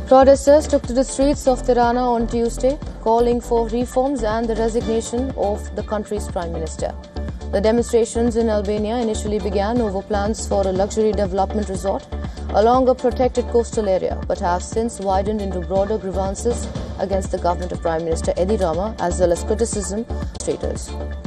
Protesters took to the streets of Tirana on Tuesday, calling for reforms and the resignation of the country's Prime Minister. The demonstrations in Albania initially began over plans for a luxury development resort along a protected coastal area, but have since widened into broader grievances against the government of Prime Minister Edi Rama as well as criticism of demonstrators.